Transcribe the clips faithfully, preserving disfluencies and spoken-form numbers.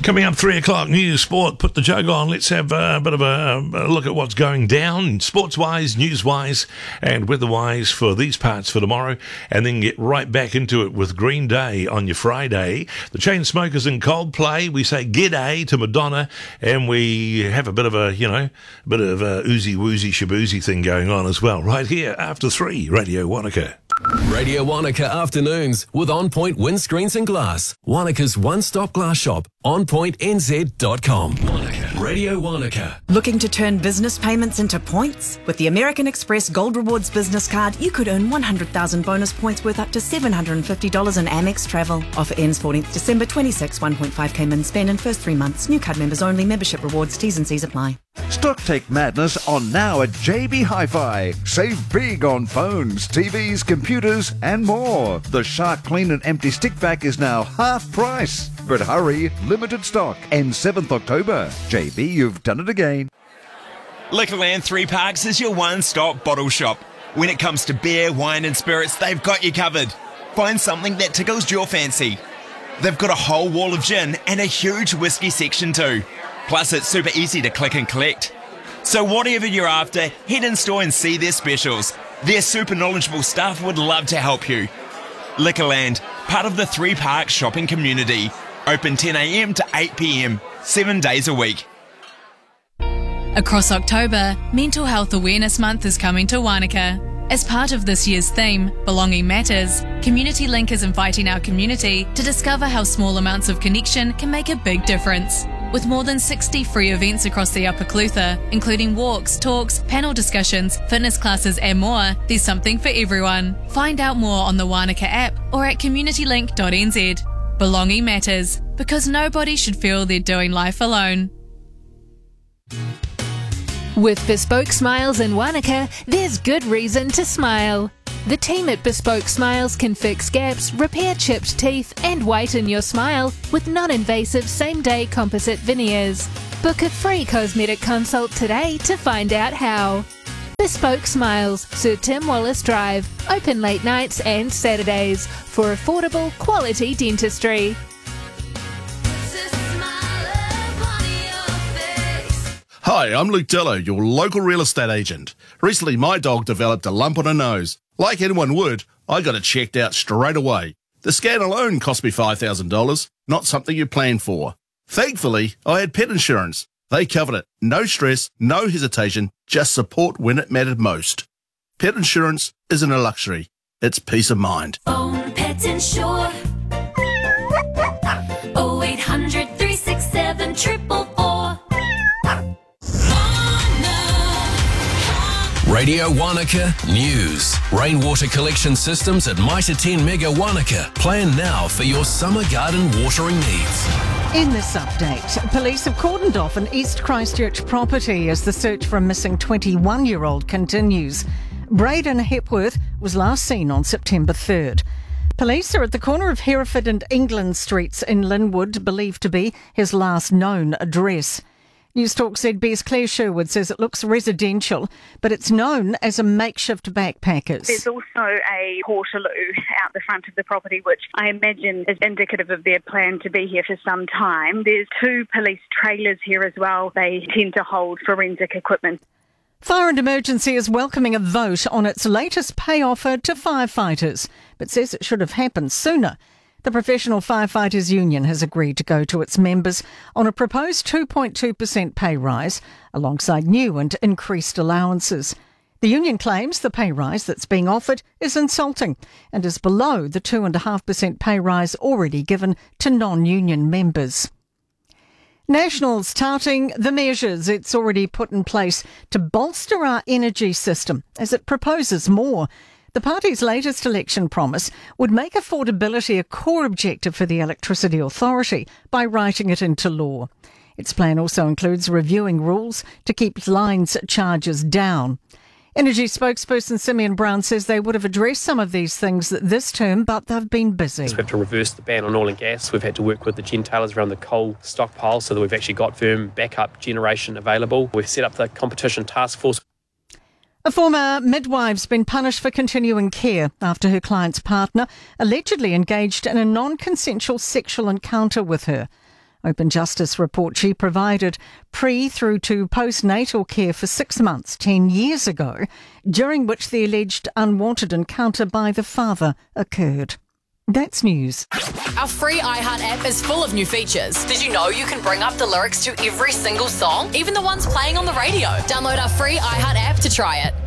Coming up, three o'clock, news, sport, put the jug on. Let's have a bit of a, a look at what's going down, sports-wise, news-wise, and weather-wise for these parts for tomorrow, and then get right back into it with Green Day on your Friday. The Chainsmokers and Coldplay, we say g'day to Madonna, and we have a bit of a, you know, a bit of a oozy-woozy shaboozy thing going on as well, right here after three, Radio Wanaka. Radio Wanaka Afternoons with On Point Windscreens and Glass. Wanaka's one-stop glass shop. on point n z dot com. Wanaka. Radio Wanaka. Looking to turn business payments into points? With the American Express Gold Rewards business card, you could earn one hundred thousand bonus points worth up to seven hundred fifty dollars in Amex travel. Offer ends fourteenth December twenty-six, one point five K min spend in first three months. New card members only. Membership rewards, T's and C's apply. StockTake Madness on now at J B Hi-Fi. Save big on phones, T Vs, computers and more. The Shark Clean and Empty Stick Vac is now half price. But hurry, limited stock. Ends seventh October. J B, you've done it again. Liquorland Three Parks is your one-stop bottle shop. When it comes to beer, wine and spirits, they've got you covered. Find something that tickles your fancy. They've got a whole wall of gin and a huge whiskey section too. Plus, it's super easy to click and collect. So whatever you're after, head in store and see their specials. Their super knowledgeable staff would love to help you. Liquorland, part of the Three Parks shopping community. Open ten a m to eight p m, seven days a week. Across October, Mental Health Awareness Month is coming to Wanaka. As part of this year's theme, Belonging Matters, Community Link is inviting our community to discover how small amounts of connection can make a big difference. With more than sixty free events across the Upper Clutha, including walks, talks, panel discussions, fitness classes and more, there's something for everyone. Find out more on the Wanaka app or at community link dot n z. Belonging matters, because nobody should feel they're doing life alone. With Bespoke Smiles in Wanaka, there's good reason to smile. The team at Bespoke Smiles can fix gaps, repair chipped teeth and whiten your smile with non-invasive same-day composite veneers. Book a free cosmetic consult today to find out how. Bespoke Smiles, Sir Tim Wallace Drive, open late nights and Saturdays for affordable, quality dentistry. Hi, I'm Luke Dillo, your local real estate agent. Recently, my dog developed a lump on her nose. Like anyone would, I got it checked out straight away. The scan alone cost me five thousand dollars, not something you plan for. Thankfully, I had pet insurance. They covered it. No stress, no hesitation, just support when it mattered most. Pet insurance isn't a luxury, it's peace of mind. Own Pet Insure. oh eight hundred, three six seven, four four four. Radio Wanaka News. Rainwater collection systems at Mitre ten Mega Wanaka. Plan now for your summer garden watering needs. In this update, police have cordoned off an East Christchurch property as the search for a missing twenty-one-year-old continues. Braden Hepworth was last seen on September third. Police are at the corner of Hereford and England Streets in Linwood, believed to be his last known address. Newstalk Z B's Claire Sherwood says it looks residential, but it's known as a makeshift backpackers. There's also a portaloo out the front of the property, which I imagine is indicative of their plan to be here for some time. There's two police trailers here as well. They tend to hold forensic equipment. Fire and Emergency is welcoming a vote on its latest pay offer to firefighters, but says it should have happened sooner. The Professional Firefighters Union has agreed to go to its members on a proposed two point two percent pay rise, alongside new and increased allowances. The union claims the pay rise that's being offered is insulting and is below the two point five percent pay rise already given to non-union members. National's touting the measures it's already put in place to bolster our energy system as it proposes more. The party's latest election promise would make affordability a core objective for the Electricity Authority by writing it into law. Its plan also includes reviewing rules to keep lines charges down. Energy spokesperson Simeon Brown says they would have addressed some of these things this term, but they've been busy. We have to reverse the ban on oil and gas. We've had to work with the gentailers around the coal stockpile so that we've actually got firm backup generation available. We've set up the competition task force. A former midwife's been punished for continuing care after her client's partner allegedly engaged in a non-consensual sexual encounter with her. Open Justice report she provided pre through to postnatal care for six months ten years ago, during which the alleged unwanted encounter by the father occurred. That's news. Our free iHeart app is full of new features. Did you know you can bring up the lyrics to every single song, even the ones playing on the radio? Download our free iHeart app to try it.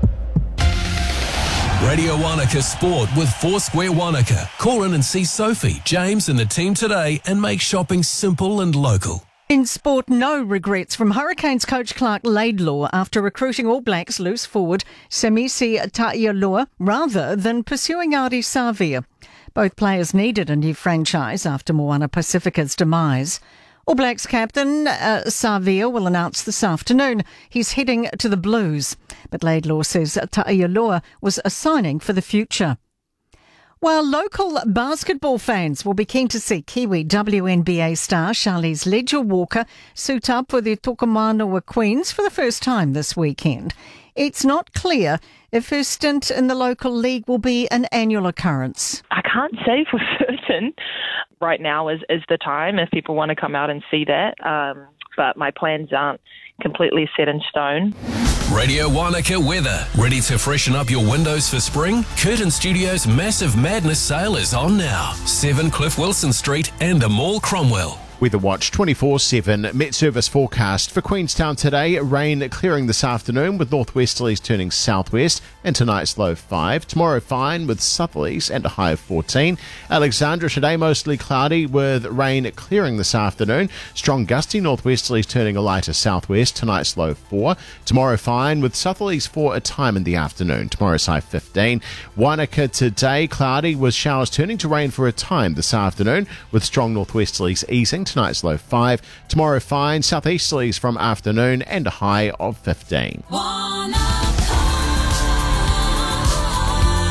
Radio Wanaka Sport with Foursquare Wanaka. Call in and see Sophie, James and the team today and make shopping simple and local. In sport, no regrets from Hurricanes coach Clark Laidlaw after recruiting All Blacks loose forward Semisi Ta'ialoa rather than pursuing Ardie Savea. Both players needed a new franchise after Moana Pacifica's demise. All Blacks captain uh, Savea will announce this afternoon he's heading to the Blues, but Laidlaw says Ta'ialoa was a signing for the future. While local basketball fans will be keen to see Kiwi W N B A star Charlize Leger-Walker suit up for the Tokomanoa Queens for the first time this weekend, it's not clear if her stint in the local league will be an annual occurrence. I can't say for certain. Right now is, is the time if people want to come out and see that, um, but my plans aren't completely set in stone. Radio Wanaka weather. Ready to freshen up your windows for spring? Curtin Studios' Massive Madness sale is on now. seven Cliff Wilson Street and a Mall Cromwell. Weather Watch twenty-four seven. Met Service forecast for Queenstown today. Rain clearing this afternoon with northwesterlies turning southwest and tonight's low five. Tomorrow fine with southerlies and a high of fourteen. Alexandra today mostly cloudy with rain clearing this afternoon. Strong gusty northwesterlies turning a lighter southwest. Tonight's low four. Tomorrow fine with southerlies for a time in the afternoon. Tomorrow's high fifteen. Wanaka today cloudy with showers turning to rain for a time this afternoon with strong northwesterlies easing. Tonight's low five. Tomorrow fine, southeasterlies from afternoon and a high of fifteen.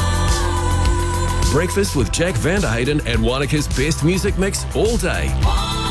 Breakfast with Jack Vanderhayden and Wanaka's best music mix all day.